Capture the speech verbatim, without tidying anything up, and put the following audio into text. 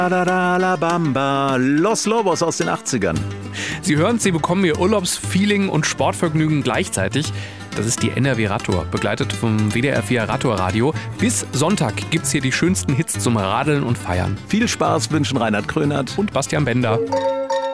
Bamba, Los Lobos aus den achtzigern. Sie hören, Sie bekommen Ihr Urlaubsfeeling und Sportvergnügen gleichzeitig. Das ist die N R W Radtour, begleitet vom W D R vier Radtour-Radio. Bis Sonntag gibt's hier die schönsten Hits zum Radeln und Feiern. Viel Spaß wünschen Reinhard Krönert und Bastian Bender.